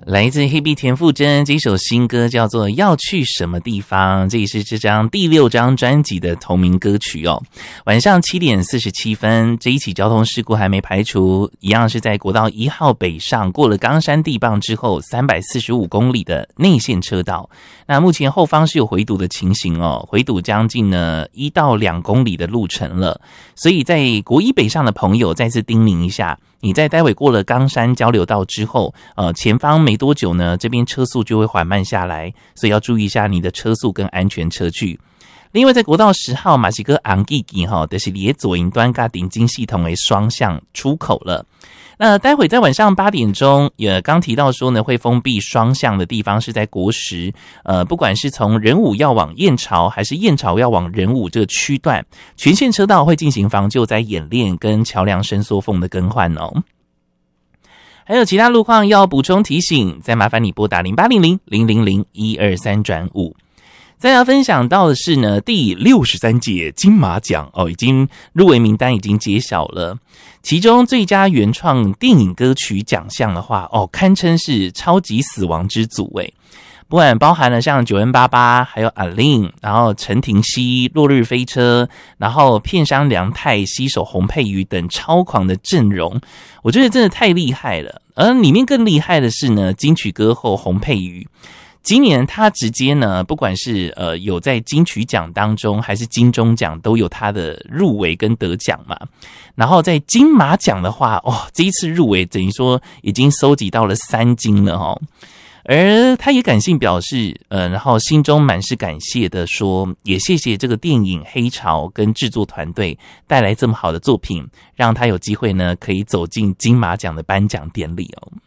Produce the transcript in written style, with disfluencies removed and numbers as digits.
来自黑碧田馥甄这首新歌叫做要去什么地方，这也是这张第6张专辑的同名歌曲哦。晚上7点47分，这一起交通事故还没排除，一样是在国道1号北上，过了冈山地磅之后345公里的内线车道。那目前后方是有回堵的情形哦，回堵将近呢1到2公里的路程了，所以在国一北上的朋友再次叮咛一下，你在待会过了冈山交流道之后，前方没多久呢，这边车速就会缓慢下来，所以要注意一下你的车速跟安全车距。另外，在国道10号马西哥昂基基哈，就是离左营端跟顶金系统为双向出口了。那待会在晚上8点钟，也刚提到说呢，会封闭双向的地方是在国10，不管是从仁武要往燕巢，还是燕巢要往仁武这个区段，全线车道会进行防救灾演练跟桥梁伸缩缝的更换哦。还有其他路况要补充提醒，再麻烦你拨打0800-000-123-5。再要分享到的是呢，第63届金马奖已经入围名单已经揭晓了。其中最佳原创电影歌曲奖项的话，堪称是超级死亡之组诶。不管包含了像9N88，还有阿令，然后陈庭熙、落日飞车，然后片商梁太、携手洪佩瑜等超狂的阵容，我觉得真的太厉害了。而里面更厉害的是呢，金曲歌后洪佩瑜。今年他直接呢，不管是有在金曲奖当中还是金钟奖都有他的入围跟得奖嘛。然后在金马奖的话，这一次入围等于说已经收集到了3金了哦。而他也感性表示，然后心中满是感谢的说，也谢谢这个电影黑潮跟制作团队带来这么好的作品，让他有机会呢可以走进金马奖的颁奖典礼哦。